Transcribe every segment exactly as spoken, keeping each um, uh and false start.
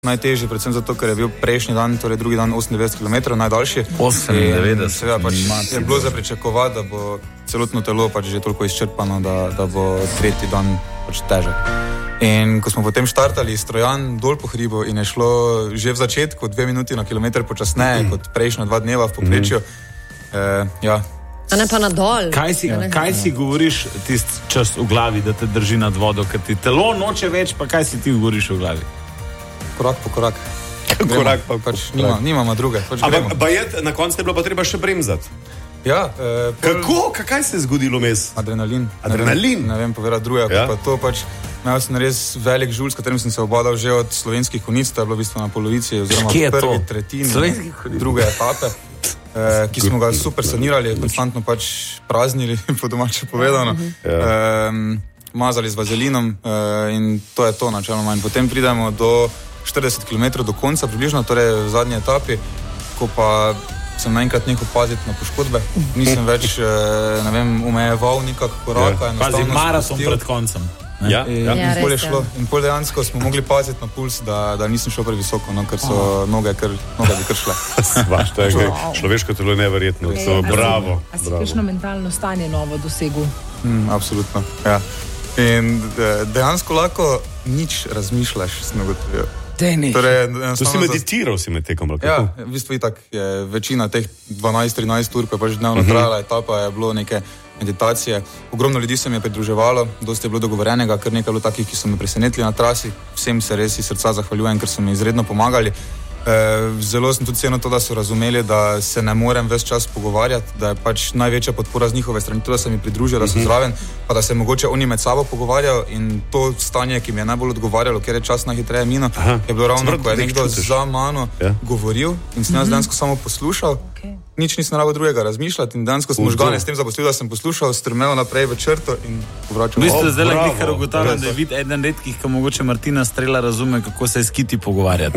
najtežji, predvsem zato, ker je bil prejšnji dan, torej drugi dan osemindevetdeset kilometrov, najdaljši. osemindevetdeset. Seveda pač je bilo za pričakovati, da bo celotno telo pač že toliko izčrpano, da, da bo tretji dan pač težek. In ko smo potem štartali iz Trojan dol po hribu in je šlo že v začetku dve minuti na kilometr počasneje, mm. kot prejšnja dva dneva v povprečju, mm. eh, ja. A ne pa na dol. Kaj si, kaj si govoriš tisti čas v glavi, da te drži nad vodo, ker ti telo noče več, pa kaj si ti govoriš v glavi? Korak po korak. Korak pa pač nima, nimamo druge. Pač ampak bajet, na koncu je bilo pa treba še bremzati. Ja. Eh, pol... Kako? Kaj se je zgodilo mes? Adrenalin. Adrenalin? Ne vem, ne vem povedati drugega, ja? Pa to pač, imel sem res velik žulj, s katerim sem se obadal že od slovenskih konic, to je bilo v bistvu na polovici, oziroma v prvi tretjini druge etape, eh, ki smo ga super sanirali, konstantno pač praznili, po domače povedano. Ja. Eh, mazali z vazelinom eh, in to je to načeloma. In potem pridemo do štirideset kilometrov do konca, približno, torej v zadnji etapi, ko pa sem naenkrat nehal paziti na poškodbe. Nisem več, ne vem, omejeval nikak koraka. Ja. Pazi, maraton pred koncem. Ja, in, ja. In, pol šlo, in pol dejansko smo mogli paziti na puls, da, da nisem šel previsoko, no, ker so oh. noge, kar, noge bi kar šle. Svaš, to je wow. Človeško telo je neverjetno. Okay. So, bravo. A si kakšno mentalno stanje novo dosegel? Mm, absolutno, ja. In dejansko lahko nič razmišljaš, sem ugotovil. Torej, to si meditiral si med tekom? Ja, v bistvu itak je večina teh dvanajst trinajst ur, ko je pač dnevno trajala etapa, je bilo neke meditacije. Ogromno ljudi se mi je pridruževalo, dosti je bilo dogovorenega, kar nekaj bilo takih, ki so me presenetili na trasi. Vsem se res iz srca zahvaljujem, ker so mi izredno pomagali. E, zelo sem tudi cenil to, da so razumeli, da se ne morem ves čas pogovarjati, da je pač največja podpora z njihove strani, to, da se mi pridružijo, da so mm-hmm. zraven, pa da se mogoče oni med sabo pogovarjajo in to stanje, ki mi je najbolj odgovarjalo, ker je čas najhitreje mino, je bilo ravno, ko je nekdo za mano ja. govoril in sem jaz mm-hmm. dejansko samo poslušal. Okay. Nič nisem rabo drugega razmišljati in dejansko sem možgane s tem zaposlil, da sem poslušal, strmel naprej v črto in povračal. Vi ste zdaj le nekaj ugotavljali, da je vid eden redkih, ko mogoče Martina Strela razume, kako se s kiti pogovarjati.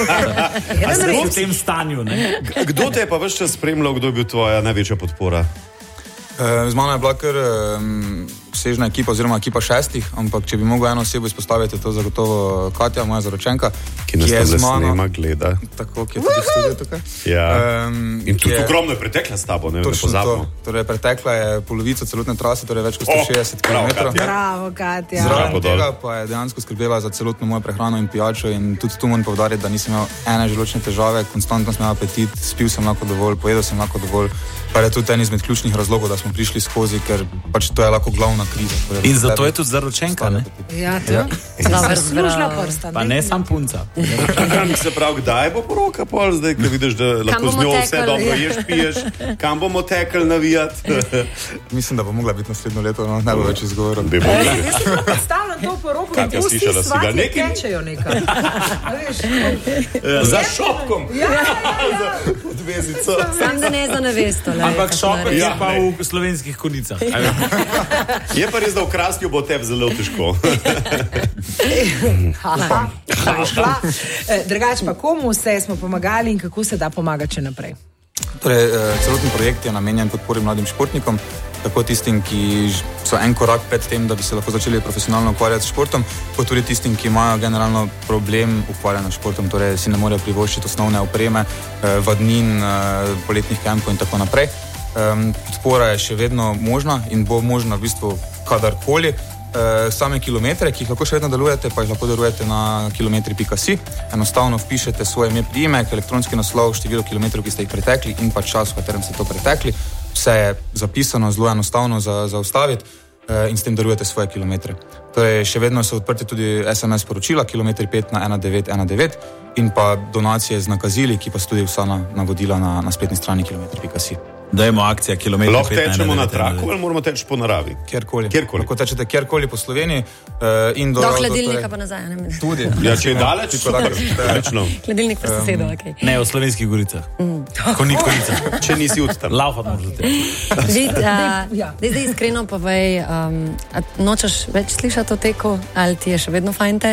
A se v tem stanju, ne? Kdo te je pa ves čas spremljal, kdo je bil tvoja največja podpora? Z mano je bila kar um, sežna ekipa oziroma ekipa šestih, ampak če bi mogel eno osebo izpostaviti, je to zagotovo Katja, moja zaročenka, ki, ki je z mano snima, gleda. Tako, ki je tudi studio tukaj. Ja. Um, in tudi je, ogromno je pretekla s tabo, ne, ne pozabimo. Torej, pretekla je polovico celotne trase, torej več kot sto šestdeset kilometrov. Bravo, Katja. Zraven tega pa je dejansko skrbela za celotno mojo prehrano in pijačo in tudi tu moram poudariti, da nisem imel ene želočne težave, konstantno sem imel apetit, spil sem lahko dovolj, pojedel sem lahko dovolj, kar je tudi en izmed ključnih razlogov, da smo prišli skozi, ker pač to je lahko glavna kriza. In zato je tudi zaročenka, ne? Ja, to je. Zaslužila prsta. Pa ne sam punca. Se pravi, kdaj bo poroka pol zdaj, ko vidiš, da lahko z njo vse dobro ješ, piješ, kam bomo tekli navijati? Mislim, da bo mogla biti naslednjo leto, no, ne bo več izgovoril. Bi mogla. Jaz sem predstavljam to poroko, in pusti svaki tečejo nekaj. Za šopkom. Ja, ja. Odvezico. Sam da ne za nevesto. Ampak šopek je pa v slovenskih konicah. Je pa res, da v Krastju bo tebi zelo težko. Drugač pa komu vse smo pomagali in kako se da pomagati še naprej? Torej, celoten projekt je namenjen podpori mladim športnikom, tako tistim, ki so en korak pred tem, da bi se lahko začeli profesionalno ukvarjati s športom, kot tudi tistim, ki imajo generalno problem ukvarjanja s športom, torej si ne morejo privoščiti osnovne opreme, vadnin, poletnih kempov in tako naprej. Podpora je še vedno možna in bo možna v bistvu kadarkoli. Same kilometre, ki jih lahko še vedno delujete, pa jih lahko delujete na kilometri pika si. Enostavno vpišete svoje ime, priimek, elektronski naslov, število kilometrov, ki ste jih pretekli in pa čas, v katerem ste to pretekli. Vse je zapisano, zelo enostavno za, za ustaviti in s tem delujete svoje kilometre. Torej, še vedno so odprti tudi es em es poročila, kilometri pet na ena devet ena devet in pa donacije z nakazili, ki pa so tudi vsa navodila na, na spletni strani kilometri pika si. Dajmo akcija kilometri. Lahko tečemo na traku ali moramo teči po naravi? Kjerkoli. Kjerkoli. Lahko tečete kjerkoli po Sloveniji. Uh, in do, do hladilnika do, pa nazaj. Ne? Tudi. Ja, če je daleč, super. Hladilnik pa sosedov, um, okej. Okay. Ne, v Slovenskih goricah. Mm. Ko ni kolica. Če nisi od tam. Laufat možete. Vid, uh, zdaj iskreno povej, um, nočeš več slišati o teku ali ti je še vedno fajn teči?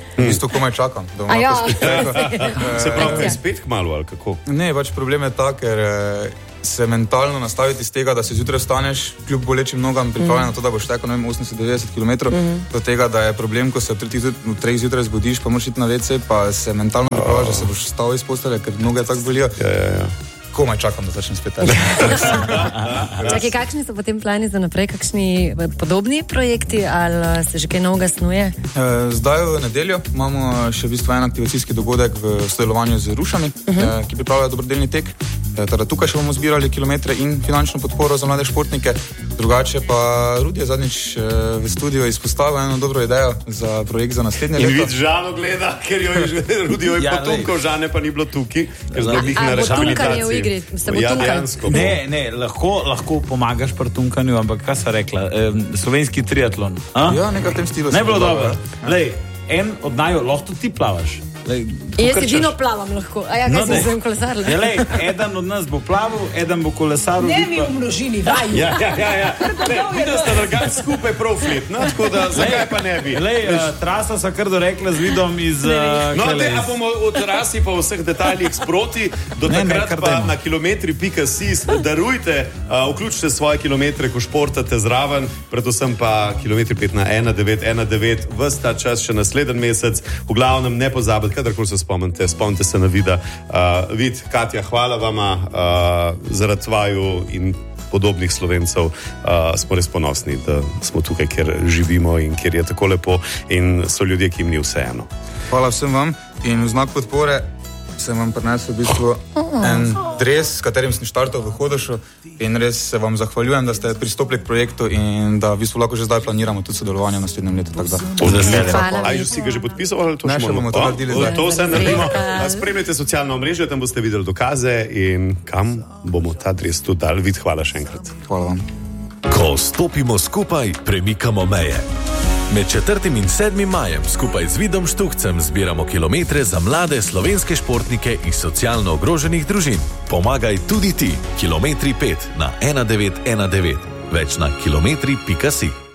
V bistvu komaj čakam, da bom ja. lahko spet tekel. Se pravi, kaj spet kmalu ali kako? Ne, pač problem je ta, ker se mentalno nastaviti iz tega, da se zjutraj vstaneš, kljub bolečim nogam, pripravljen mm. na to, da boš tekel, ne vem, osemdeset do devetdeset kilometrov, mm. do tega, da je problem, ko se v treh zjutraj zbudiš, pa moraš iti na ve ce, pa se mentalno pripravljaš, da se boš vstal iz postelje, ker noge tako bolijo. Ja, ja, ja. Komaj čakam, da začnem spet teči. Čakaj, kakšni so potem plani za naprej, kakšni podobni projekti ali se že kaj novega snuje? Zdaj v nedeljo imamo še v bistvu en aktivacijski dogodek v sodelovanju z Rušami, uh -huh. ki pripravljajo dobrodelni tek. Teda tukaj še bomo zbirali kilometre in finančno podporo za mlade športnike. Drugače pa Rudi je zadnjič v studiu izpostavil eno dobro idejo za projekt za naslednje leto. In vid Žano gleda, ker jo je Rudi jo je ja, potunkal, Žane pa ni bilo tukaj, ker zdaj bih na rehabilitaciji. Ja, ne, ne, lahko, lahko pomagaš pri tunkanju, ampak kaj so rekla? E, slovenski triatlon. A? Ja, nekaj v tem stilu. Ne bilo dobro. Lej, en od naju, lahko ti plavaš. Lej, jaz edino plavam lahko. A ja, kaj no, sem kolesar? Ja, lej, eden od nas bo plaval, eden bo kolesar. Ne mi v množini, vaj. Ja, ja, ja, ja. Mi da sta drgati skupaj prav flip, no, tako da zakaj pa ne bi? Lej, uh, trasa so kar dorekla z vidom iz... Uh, no, ne, a bomo v terasi pa vseh detaljih sproti, do ne, takrat ne, pa dajmo. Na kilometri pika si darujte, uh, vključite svoje kilometre, ko športate zraven, predvsem pa kilometri pet na ena devet ena devet, ves ta čas še nasleden mesec, v glavnem ne pozabite, kadarkoli se spomnite, spomnite se na vida. Uh, vid, Katja, hvala vama uh, zaradi vaju in podobnih Slovencev. Uh, smo res ponosni, da smo tukaj, kjer živimo in kjer je tako lepo in so ljudje, ki jim ni vseeno. Hvala vsem vam in v znak podpore sem vam prinesel v bistvu en dres, s katerim sem štartal v Hodošu in res se vam zahvaljujem, da ste pristopili k projektu in da v bistvu lahko že zdaj planiramo tudi sodelovanje v naslednjem letu. A že si ga že podpisal ali to ne, še bomo to naredili zdaj? To vse naredimo. Spremljajte socialno omrežje, tam boste videli dokaze in kam bomo ta dres tudi dali. Vid, hvala še enkrat. Hvala vam. Ko stopimo skupaj, premikamo meje. Med četrtim in sedmim majem skupaj z Vidom Štuhcem zbiramo kilometre za mlade slovenske športnike iz socialno ogroženih družin. Pomagaj tudi ti. Kilometri pet na ena devet ena devet. Več na kilometri pika si.